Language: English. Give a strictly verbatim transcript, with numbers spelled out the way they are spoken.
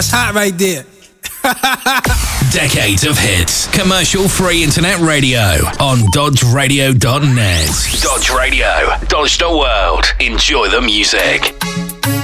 That's hot right there. Decades of hits. Commercial-free internet radio on dodge radio dot net. Dodge Radio. Dodge the world. Enjoy the music.